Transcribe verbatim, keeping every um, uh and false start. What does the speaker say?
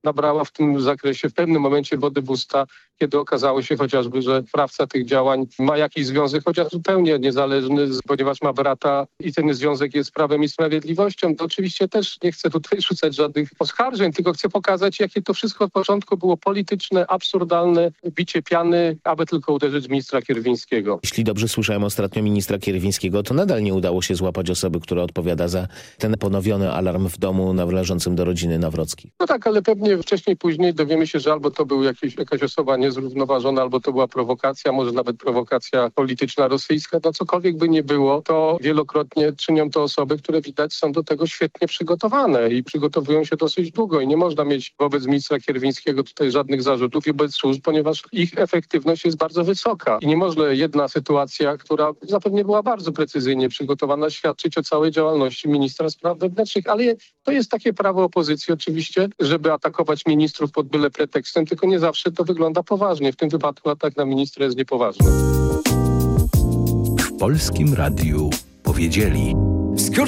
nabrała w tym zakresie w pewnym momencie wody w usta, kiedy okazało się chociażby, że sprawca tych działań ma jakiś związek, chociaż zupełnie niezależny, ponieważ ma brata i ten związek jest Prawem i Sprawiedliwością. To oczywiście też nie chcę tutaj rzucać żadnych oskarżeń, tylko chcę pokazać, jakie to wszystko od początku było polityczne, absurdalne, bicie piany, aby tylko uderzyć ministra Kierwińskiego. Jeśli dobrze słyszałem ostatnio ministra Kierwińskiego, to nadal nie udało się złapać osoby, która odpowiada za ten ponowiony alarm w domu należącym do rodziny Nawrockich. No tak, ale pewnie wcześniej, później dowiemy się, że albo to był jakiś, jakaś osoba niezrównoważona, albo to była prowokacja, może nawet prowokacja polityczna rosyjska. No cokolwiek by nie było, to wielokrotnie czynią to osoby, które widać są do tego świetnie przygotowane i przygotowują się dosyć długo i nie można mieć wobec ministra Kierwińskiego tutaj żadnych zarzutów i wobec służb, ponieważ ich efektywność jest bardzo wysoka. I nie może jedna sytuacja, która zapewne była bardzo precyzyjnie przygotowana, świadczyć o całej działalności ministra spraw wewnętrznych, ale to jest takie prawo opozycji oczywiście, żeby atakować ministrów pod byle pretekstem, tylko nie zawsze to wygląda poważnie. W tym wypadku atak na ministra jest niepoważny. W Polskim Radiu powiedzieli...